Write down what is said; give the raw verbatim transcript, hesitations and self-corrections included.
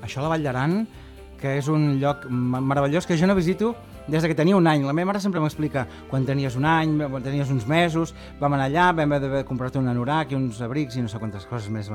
això a la Vall d'Aran, que és un lloc meravellós que jo no visito des que tenia un any. La meva mare sempre m'explica quan tenies un any, quan tenies uns mesos, vam anar allà, vam haver de comprar-te un anorac i uns abrics i no sé quantes coses més.